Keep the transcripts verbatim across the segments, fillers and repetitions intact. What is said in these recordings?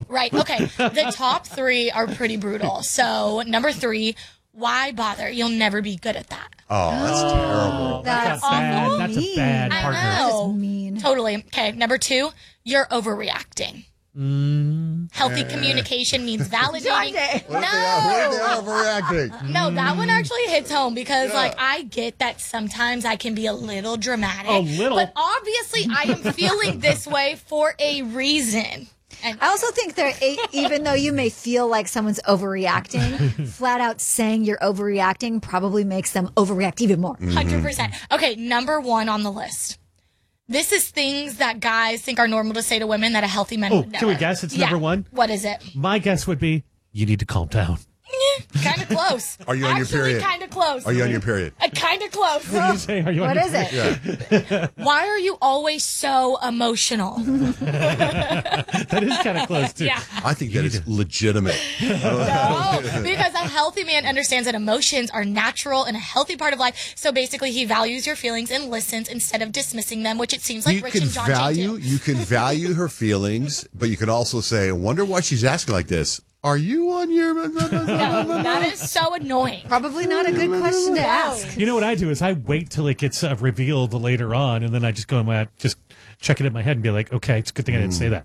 Right. Okay. The top three are pretty brutal. So number three, why bother? You'll never be good at that. Oh, that's oh, terrible. That's, that's a bad, awful. That's a bad I partner. know. That is mean. Totally. Okay. Number two, you're overreacting. Mm. Healthy communication means validating. What no. if they are, what if they are overreacting? No, that one actually hits home because, Yeah. like, I get that sometimes I can be a little dramatic. A little? But obviously, I am feeling this way for a reason. And I also think that e- even though you may feel like someone's overreacting, flat out saying you're overreacting probably makes them overreact even more. one hundred percent. Okay, number one on the list. This is things that guys think are normal to say to women that a healthy man Oh, would never. can we guess it's Yeah. number one? What is it? My guess would be you need to calm down. Kind of close. Are you on your Actually, period? kind of close. Are you on your period? Uh, kind of close. What are you saying? Are you on What your is it? Yeah. Why are you always so emotional? That is kind of close, too. Yeah. I think that is legitimate. No, because a healthy man understands that emotions are natural and a healthy part of life. So basically, he values your feelings and listens instead of dismissing them, which it seems like You Rich can and John value do. you can value her feelings, but you can also say, I wonder why she's asking like this. Are you on your No, that is so annoying. Probably not a good question to ask. You know what I do is I wait till it gets uh, revealed later on, and then I just go in my just check it in my head and be like, okay, it's a good thing I didn't say that.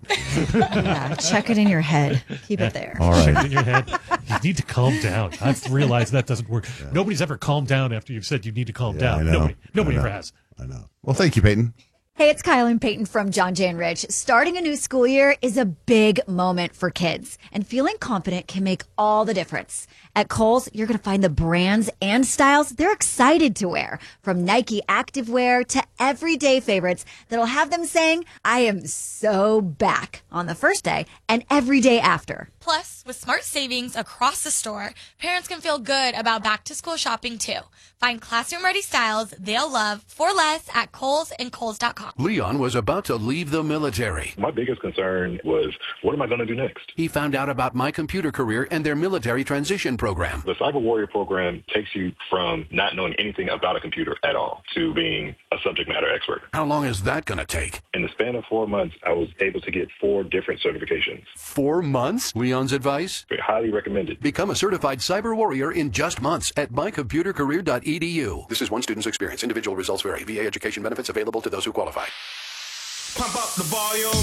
Yeah, check it in your head. Keep it there. All Check it right. in your head. You need to calm down. I've realized that doesn't work. Nobody's ever calmed down after you've said you need to calm Yeah, I down. know. Nobody, nobody I know. ever has. I know. Well, thank you, Peyton. Hey, it's Kyle and Peyton from John Jay and Rich. Starting a new school year is a big moment for kids, and feeling confident can make all the difference. At Kohl's, you're going to find the brands and styles they're excited to wear, from Nike activewear to everyday favorites that'll have them saying, I am so back on the first day and every day after. Plus, with smart savings across the store, parents can feel good about back-to-school shopping, too. Find classroom-ready styles they'll love for less at Kohl's and Kohl's dot com. Leon was about to leave the military. My biggest concern was, what am I going to do next? He found out about My Computer Career and their military transition program. The Cyber Warrior program takes you from not knowing anything about a computer at all to being a subject matter expert. How long is that going to take? In the span of four months, I was able to get four different certifications. Four months? Leon's advice? Highly recommended. Become a certified cyber warrior in just months at my computer career dot e d u. This is one student's experience. Individual results vary. V A education benefits available to those who qualify. Pump up the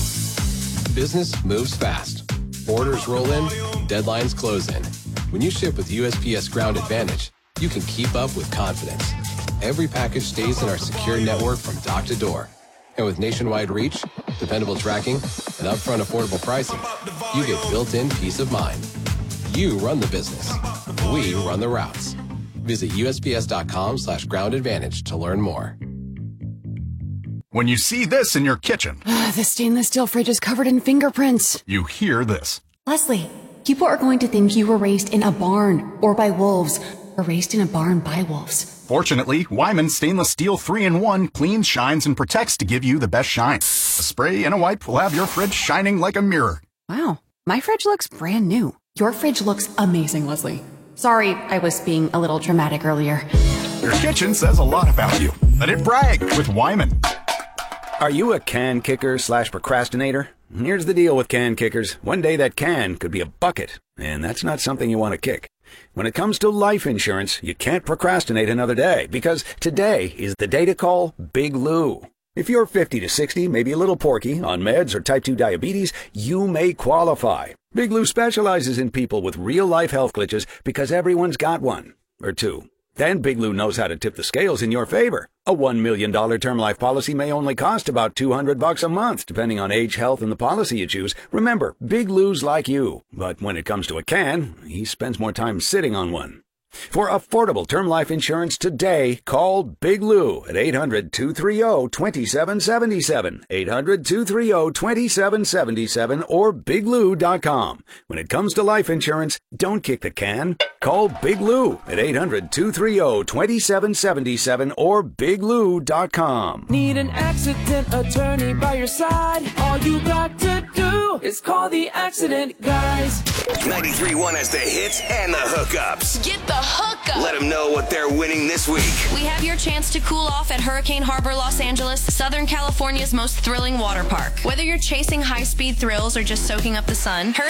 volume. Business moves fast. Orders roll in, deadlines close in. When you ship with U S P S Ground Advantage, you can keep up with confidence. Every package stays in our secure network from dock to door. And with nationwide reach, dependable tracking, and upfront affordable pricing, you get built-in peace of mind. You run the business. We run the routes. Visit U S P S dot com slash ground advantage to learn more. When you see this in your kitchen, The stainless steel fridge is covered in fingerprints. you hear this. Leslie, people are going to think you were raised in a barn or by wolves or raised in a barn by wolves. Fortunately, Wyman Stainless Steel three in one cleans, shines, and protects to give you the best shine. A spray and a wipe will have your fridge shining like a mirror. Wow, my fridge looks brand new. Your fridge looks amazing, Leslie. Sorry, I was being a little dramatic earlier. Your kitchen says a lot about you. Let it brag with Wyman. Are you a can kicker slash procrastinator? Here's the deal with can kickers. One day that can could be a bucket, and that's not something you want to kick. When it comes to life insurance, you can't procrastinate another day, because today is the day to call Big Lou. If you're fifty to sixty, maybe a little porky, on meds or type two diabetes, you may qualify. Big Lou specializes in people with real-life health glitches because everyone's got one, or two. Then Big Lou knows how to tip the scales in your favor. A one million dollars term life policy may only cost about two hundred bucks a month, depending on age, health, and the policy you choose. Remember, Big Lou's like you. But when it comes to a can, he spends more time sitting on one. For affordable term life insurance today, call Big Lou at eight hundred, two three zero, two seven seven seven, eight hundred, two three zero, two seven seven seven, or big lou dot com. When it comes to life insurance, don't kick the can. Call Big Lou at eight hundred, two three zero, two seven seven seven or big lou dot com. Need an accident attorney by your side? All you got to do is call the accident guys. ninety-three point one has the hits and the hookups. Get the hookup. Let them know what they're winning this week. We have your chance to cool off at Hurricane Harbor, Los Angeles, Southern California's most thrilling water park. Whether you're chasing high-speed thrills or just soaking up the sun,